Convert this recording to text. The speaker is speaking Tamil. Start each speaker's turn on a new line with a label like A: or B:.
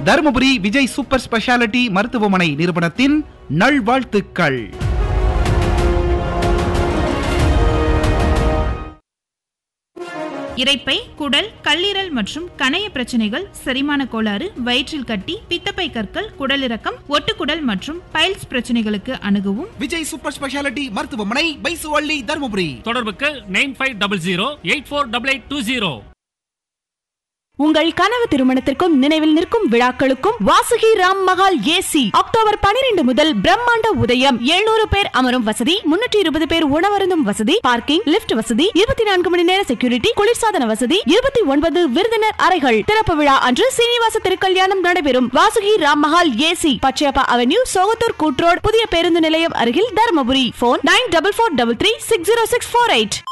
A: தருமபுரி விஜய் சூப்பர் ஸ்பெஷாலிட்டி மருத்துவமனை நிறுவனத்தின் நல்வாழ்த்துக்கள்.
B: இரைப்பை, குடல், கல்லீரல் மற்றும் கணைய பிரச்சனைகள், செரிமான கோளாறு, வயிற்றில் கட்டி, பித்தப்பை கற்கள், குடலிறக்கம், ஒட்டுக்குடல் மற்றும் பைல்ஸ் பிரச்சனைகளுக்கு அணுகவும்
A: விஜய் சூப்பர் ஸ்பெஷாலிட்டி மருத்துவமனை, பைசுவள்ளி, தருமபுரி.
C: தொடர்புக்கு 9500848820.
D: உங்கள் கனவு திருமணத்திற்கும் நினைவில் நிற்கும் விழாக்களுக்கும் வாசுகி ராம் மகால் ஏசி அக்டோபர் 12 முதல் பிரம்மாண்ட உதயம். 700 பேர் அமரும் வசதி, 320 பேர் உணவருந்தும் வசதி, பார்க்கிங், லிப்ட் வசதி, 24 மணி நேர செக்யூரிட்டி, குளிர்சாதன வசதி, 29 விருந்தினர் அறைகள். திறப்பு விழா அன்று சீனிவாச திருக்கல்யாணம் நடைபெறும். வாசுகி ராம் மகால் ஏசி, பச்சையப்பா அவென்யூ, சோகத்தூர் கூட்ரோடு, புதிய பேருந்து நிலையம் அருகில், தருமபுரி. போன் 9443360648.